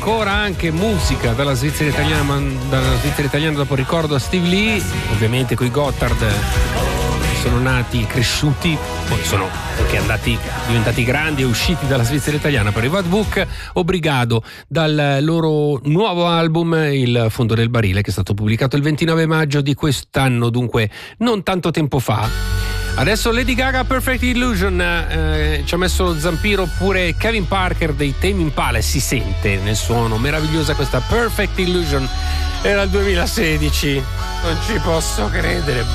ancora anche musica dalla Svizzera italiana, dopo ricordo a Steve Lee, ovviamente coi Gotthard sono nati, cresciuti, poi sono anche diventati grandi e usciti dalla Svizzera italiana per i Vadebook Obrigado, dal loro nuovo album Il fondo del barile, che è stato pubblicato il 29 maggio di quest'anno, dunque non tanto tempo fa. Adesso Lady Gaga, Perfect Illusion, ci ha messo lo zampiro pure Kevin Parker dei Tame Impala, si sente nel suono, meravigliosa questa Perfect Illusion, era il 2016, non ci posso credere.